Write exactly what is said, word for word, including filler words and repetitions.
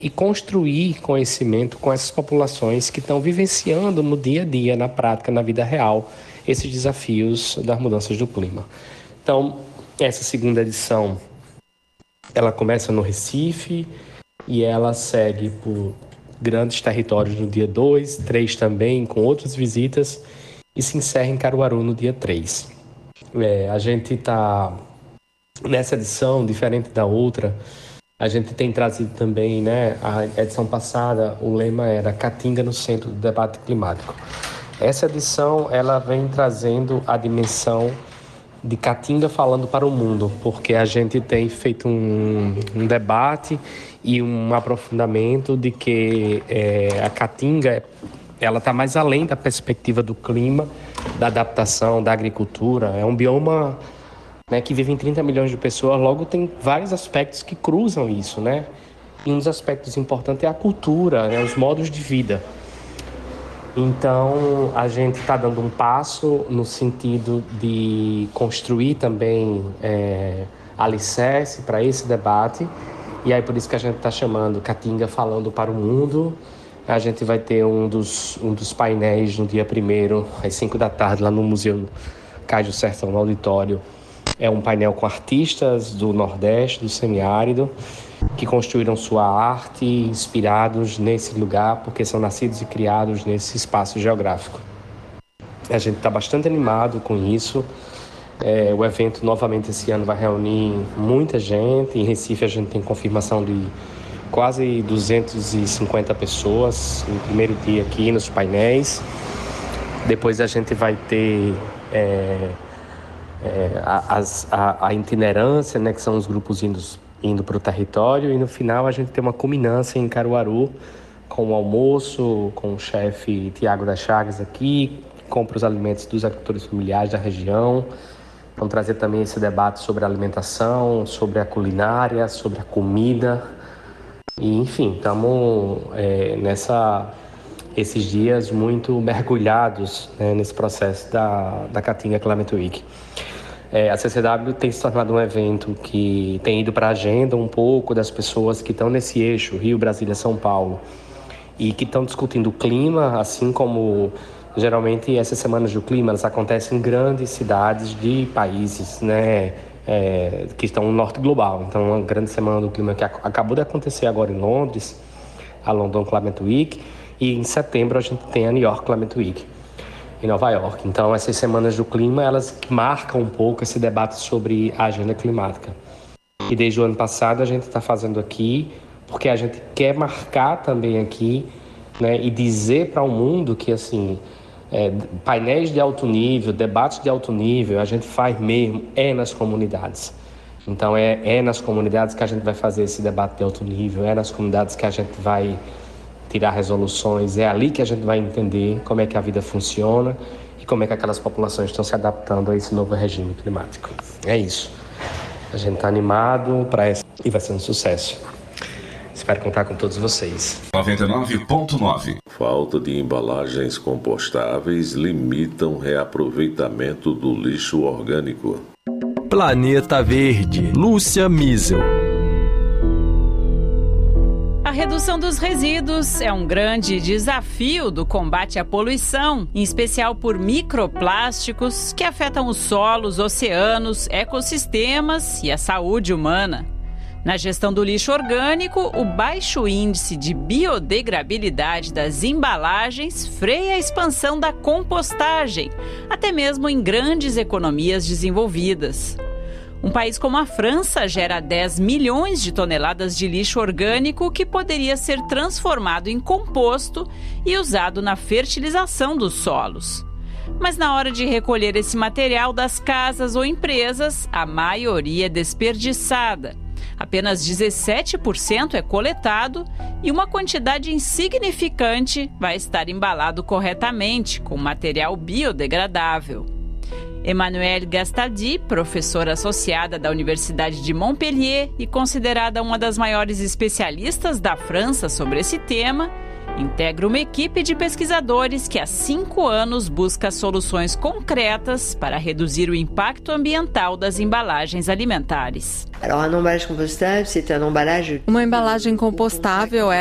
e construir conhecimento com essas populações que estão vivenciando no dia a dia, na prática, na vida real, esses desafios das mudanças do clima. Então, essa segunda edição, ela começa no Recife e ela segue por grandes territórios no dia dois, três também, com outras visitas, e se encerra em Caruaru no dia três. É, a gente está, nessa edição, diferente da outra, a gente tem trazido também, né, a edição passada, o lema era Caatinga no centro do debate climático. Essa edição, ela vem trazendo a dimensão de Caatinga falando para o mundo, porque a gente tem feito um, um debate e um aprofundamento de que é, a Caatinga, ela está mais além da perspectiva do clima, da adaptação, da agricultura. É um bioma, né, que vive em trinta milhões de pessoas, logo tem vários aspectos que cruzam isso, né? E um dos aspectos importantes é a cultura, né, os modos de vida. Então, a gente está dando um passo no sentido de construir também é, alicerce para esse debate. E aí, por isso que a gente está chamando Caatinga Falando para o Mundo. A gente vai ter um dos, um dos painéis no dia primeiro, às cinco da tarde, lá no Museu Cais do Sertão, no auditório. É um painel com artistas do Nordeste, do semiárido, que construíram sua arte inspirados nesse lugar, porque são nascidos e criados nesse espaço geográfico. A gente está bastante animado com isso. É, o evento, novamente, esse ano vai reunir muita gente. Em Recife, a gente tem confirmação de quase duzentas e cinquenta pessoas no primeiro dia aqui nos painéis. Depois a gente vai ter é, é, a, a, a itinerância, né, que são os grupos indo indo para o território, e no final a gente tem uma culminância em Caruaru, com o almoço, com o chefe Tiago das Chagas aqui, que compra os alimentos dos agricultores familiares da região. Vamos trazer também esse debate sobre a alimentação, sobre a culinária, sobre a comida. E, enfim, estamos é, nessa, esses dias muito mergulhados, né, nesse processo da, da Caatinga Climate Week. É, a C C W tem se tornado um evento que tem ido para a agenda um pouco das pessoas que estão nesse eixo, Rio, Brasília, São Paulo, e que estão discutindo o clima, assim como geralmente essas semanas do clima, elas acontecem em grandes cidades de países, né, é, que estão no norte global. Então, uma grande semana do clima que acabou de acontecer agora em Londres, a London Climate Week, e em setembro a gente tem a New York Climate Week, em Nova York. Então, essas semanas do clima, elas marcam um pouco esse debate sobre a agenda climática. E desde o ano passado a gente está fazendo aqui, porque a gente quer marcar também aqui, né, e dizer para o mundo que, assim, é, painéis de alto nível, debates de alto nível, a gente faz mesmo, é nas comunidades. Então, é, é nas comunidades que a gente vai fazer esse debate de alto nível, é nas comunidades que a gente vai tirar resoluções, é ali que a gente vai entender como é que a vida funciona e como é que aquelas populações estão se adaptando a esse novo regime climático. É isso. A gente está animado para essa e vai ser um sucesso. Espero contar com todos vocês. noventa e nove ponto nove. Falta de embalagens compostáveis limitam reaproveitamento do lixo orgânico. Planeta Verde, Lúcia Miesel. A redução dos resíduos é um grande desafio do combate à poluição, em especial por microplásticos que afetam os solos, oceanos, ecossistemas e a saúde humana. Na gestão do lixo orgânico, o baixo índice de biodegradabilidade das embalagens freia a expansão da compostagem, até mesmo em grandes economias desenvolvidas. Um país como a França gera dez milhões de toneladas de lixo orgânico que poderia ser transformado em composto e usado na fertilização dos solos. Mas na hora de recolher esse material das casas ou empresas, a maioria é desperdiçada. Apenas dezessete por cento é coletado e uma quantidade insignificante vai estar embalado corretamente com material biodegradável. Emmanuelle Gastaldi, professora associada da Universidade de Montpellier e considerada uma das maiores especialistas da França sobre esse tema, integra uma equipe de pesquisadores que há cinco anos busca soluções concretas para reduzir o impacto ambiental das embalagens alimentares. Uma embalagem compostável é